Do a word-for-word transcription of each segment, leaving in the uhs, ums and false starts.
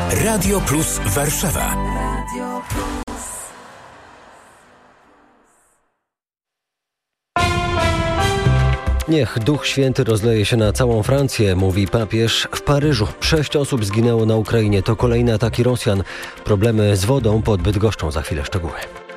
Radio Plus Warszawa. Radio Plus. Niech Duch Święty rozleje się na całą Francję, mówi papież w Paryżu. Sześć osób zginęło na Ukrainie. To kolejne ataki Rosjan. Problemy z wodą pod Bydgoszczą. Za chwilę szczegóły.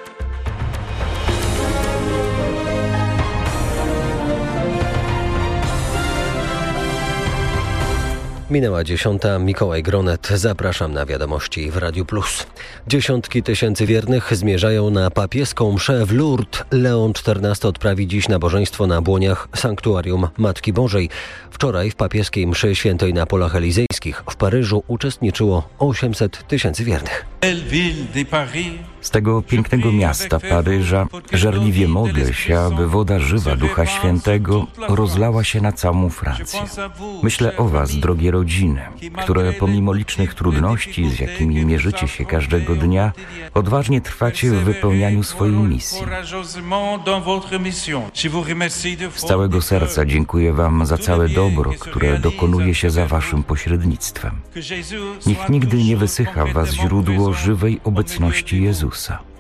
Minęła dziesiąta. Mikołaj Gronet. Zapraszam na wiadomości w Radiu Plus. Dziesiątki tysięcy wiernych zmierzają na papieską mszę w Lourdes. Leon czternasty odprawi dziś nabożeństwo na błoniach Sanktuarium Matki Bożej. Wczoraj w papieskiej mszy świętej na polach elizejskich w Paryżu uczestniczyło osiemset tysięcy wiernych. Z tego pięknego miasta Paryża żarliwie modlę się, aby woda żywa Ducha Świętego rozlała się na całą Francję. Myślę o was, drogie rodziny, które pomimo licznych trudności, z jakimi mierzycie się każdego dnia, odważnie trwacie w wypełnianiu swojej misji. Z całego serca dziękuję wam za całe dobro, które dokonuje się za waszym pośrednictwem. Niech nigdy nie wysycha w was źródło żywej obecności Jezusa.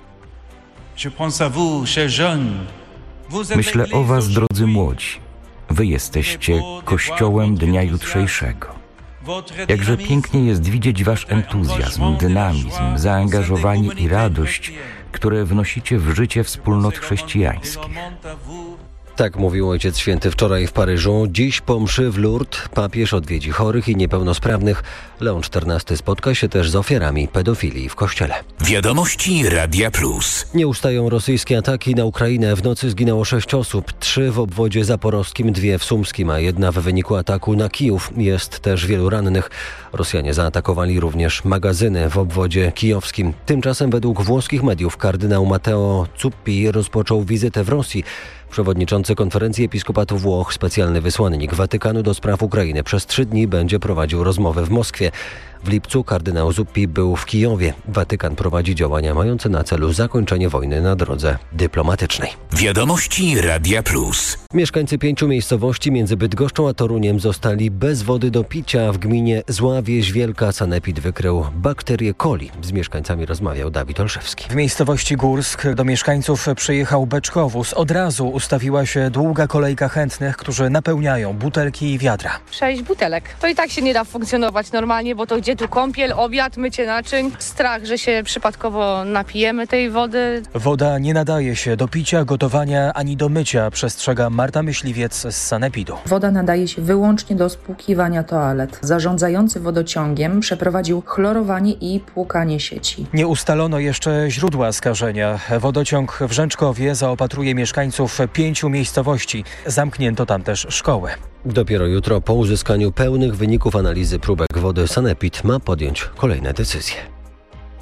Myślę o was, drodzy młodzi. Wy jesteście Kościołem dnia jutrzejszego. Jakże pięknie jest widzieć wasz entuzjazm, dynamizm, zaangażowanie i radość, które wnosicie w życie wspólnot chrześcijańskich. Tak mówił Ojciec Święty wczoraj w Paryżu. Dziś po mszy w Lourdes papież odwiedzi chorych i niepełnosprawnych. Leon czternasty spotka się też z ofiarami pedofilii w kościele. Wiadomości Radia Plus. Nie ustają rosyjskie ataki na Ukrainę. W nocy zginęło sześć osób. Trzy w obwodzie zaporowskim, dwie w sumskim, a jedna w wyniku ataku na Kijów. Jest też wielu rannych. Rosjanie zaatakowali również magazyny w obwodzie kijowskim. Tymczasem według włoskich mediów kardynał Matteo Zuppi rozpoczął wizytę w Rosji. Przewodniczący Konferencji Episkopatu Włoch, specjalny wysłannik Watykanu do spraw Ukrainy, przez trzy dni będzie prowadził rozmowę w Moskwie. W lipcu kardynał Zuppi był w Kijowie. Watykan prowadzi działania mające na celu zakończenie wojny na drodze dyplomatycznej. Wiadomości Radia Plus. Mieszkańcy pięciu miejscowości między Bydgoszczą a Toruniem zostali bez wody do picia. W gminie Zła Wieś Wielka sanepid wykrył bakterię coli. Z mieszkańcami rozmawiał Dawid Olszewski. W miejscowości Górsk do mieszkańców przyjechał beczkowóz. Od razu ustawiła się długa kolejka chętnych, którzy napełniają butelki i wiadra. Sześć butelek. To i tak się nie da funkcjonować normalnie, bo to gdzie tu kąpiel, obiad, mycie naczyń. Strach, że się przypadkowo napijemy tej wody. Woda nie nadaje się do picia, gotowania ani do mycia, przestrzega Marta Myśliwiec z sanepidu. Woda nadaje się wyłącznie do spłukiwania toalet. Zarządzający wodociągiem przeprowadził chlorowanie i płukanie sieci. Nie ustalono jeszcze źródła skażenia. Wodociąg w Rzęczkowie zaopatruje mieszkańców pięciu miejscowości. Zamknięto tam też szkołę. Dopiero jutro po uzyskaniu pełnych wyników analizy próbek wody sanepid ma podjąć kolejne decyzje.